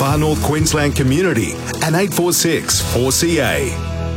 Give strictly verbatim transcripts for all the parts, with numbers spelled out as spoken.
Far North Queensland Community and eight four six four C A.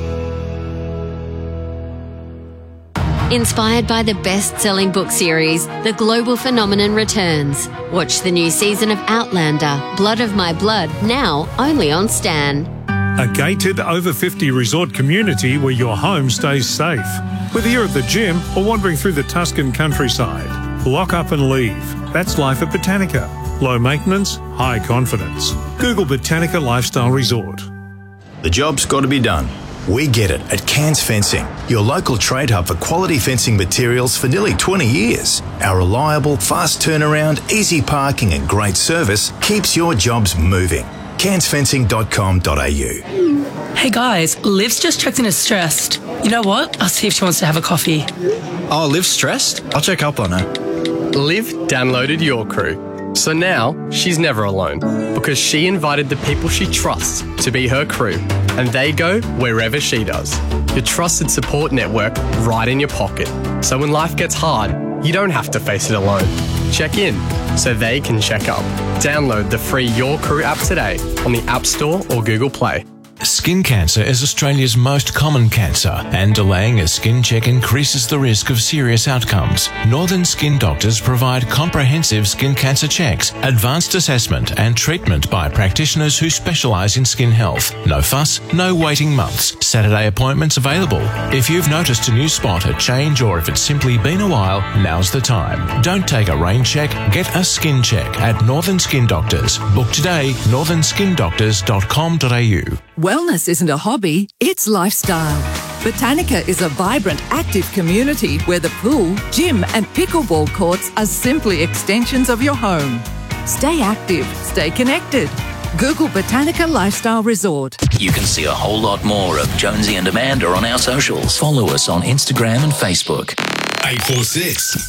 Inspired by the best-selling book series, The Global Phenomenon returns. Watch the new season of Outlander, Blood of My Blood, now only on Stan. A gated over fifty resort community where your home stays safe. Whether you're at the gym or wandering through the Tuscan countryside, lock up and leave. That's life at Botanica. Low maintenance, high confidence. Google Botanica Lifestyle Resort. The job's got to be done. We get it at Cairns Fencing, your local trade hub for quality fencing materials for nearly twenty years. Our reliable, fast turnaround, easy parking and great service keeps your jobs moving. cairns fencing dot com dot a u. Hey guys, Liv's just checked in as stressed. You know what? I'll see if she wants to have a coffee. Oh, Liv's stressed? I'll check up on her. Liv downloaded Your Crew. So now she's never alone because she invited the people she trusts to be her crew and they go wherever she does. Your trusted support network right in your pocket. So when life gets hard, you don't have to face it alone. Check in so they can check up. Download the free Your Crew app today on the App Store or Google Play. Skin cancer is Australia's most common cancer, and delaying a skin check increases the risk of serious outcomes. Northern Skin Doctors provide comprehensive skin cancer checks, advanced assessment and treatment by practitioners who specialise in skin health. No fuss, no waiting months. Saturday appointments available. If you've noticed a new spot, a change, or if it's simply been a while, now's the time. Don't take a rain check, get a skin check at Northern Skin Doctors. Book today, northern skin doctors dot com dot a u. Wellness isn't a hobby, it's lifestyle. Botanica is a vibrant, active community where the pool, gym and pickleball courts are simply extensions of your home. Stay active, stay connected. Google Botanica Lifestyle Resort. You can see a whole lot more of Jonesy and Amanda on our socials. Follow us on Instagram and Facebook. eight four six